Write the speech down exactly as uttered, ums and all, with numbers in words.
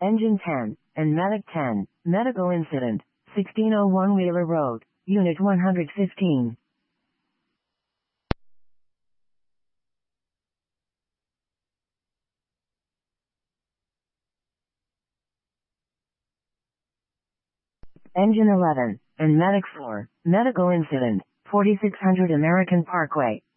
Engine ten, and Medic ten, medical incident, sixteen oh one Wheeler Road, Unit one hundred fifteen. Engine eleven, and Medic four, medical incident, forty-six hundred American Parkway,